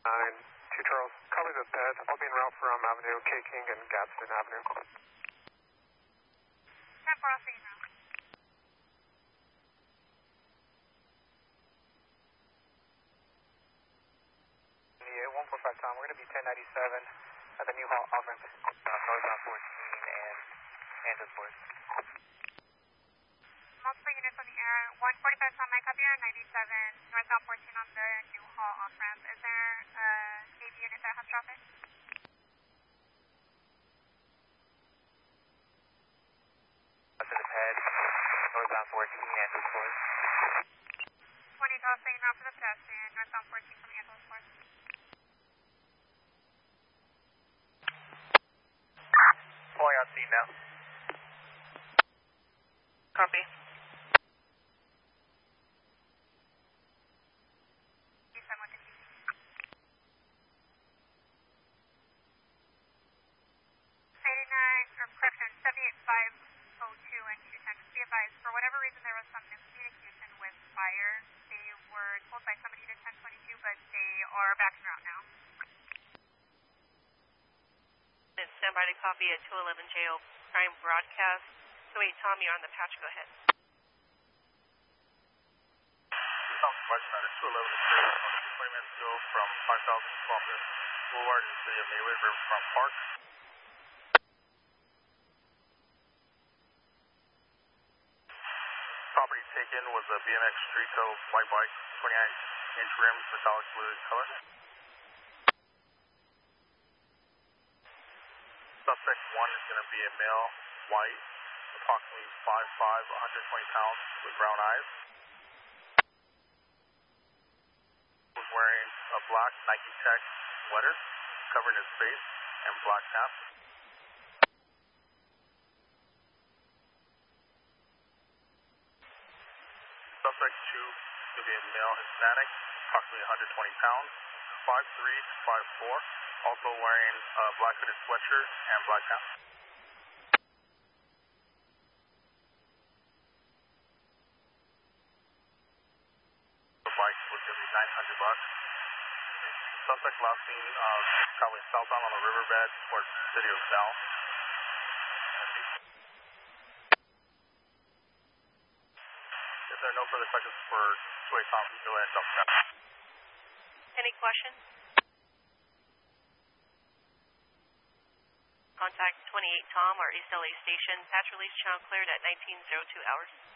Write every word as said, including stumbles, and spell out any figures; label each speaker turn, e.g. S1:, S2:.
S1: nine two Charles, copy the ped. I'll be en route from Avenue, K King, and Gadsden Avenue.
S2: ten four, I'll see you now.
S1: Yeah, one four five Tom, we're going to be ten ninety-seven at the New Hall off-ramp. Uh, northbound fourteen and Andersburg.
S2: Multiple units on the air. one forty-five Tom, I copy on ninety-seven, northbound fourteen on the New Hall off-ramp. Is there a Navy unit that has traffic?
S1: That's in the ped, northbound fourteen, Andersburg.
S2: twenty Charles, saying now for the pedestrian, northbound fourteen from Andersburg.
S1: Pulling on scene now. Copy.
S2: eighty-nine, or correction, seventy-eight five oh two and two ten. Just be advised, for whatever reason there was some miscommunication with fire. They were told by somebody to ten twenty-two, but they are back en route now.
S3: Stand by to copy at two eleven J O Prime Broadcast. two eight Tom, you're on the patch. Go ahead.
S4: two eleven J O, twenty minutes ago from five thousand Columbus Boulevard in the city of Maywood, Riverfront Park. Property taken was a B M X Street Co. white bike, twenty-nine inch rims, metallic blue color. Suspect one is going to be a male, white, approximately five five, one hundred twenty pounds, with brown eyes. Was wearing a black Nike Tech sweater, covering his face, and black pants. Suspect two is going to be a male Hispanic, approximately one hundred twenty pounds, five three, five four, also wearing a black hooded sweatshirt and black pants. The bike was going to be nine hundred bucks. Suspect last seen uh, traveling southbound on the riverbed towards the city of South. If there are no further questions for two eight Tom, go ahead and dump that.
S3: Any questions? Contact twenty-eight Tom, our East L A station. Patch release channel cleared at nineteen oh two hours.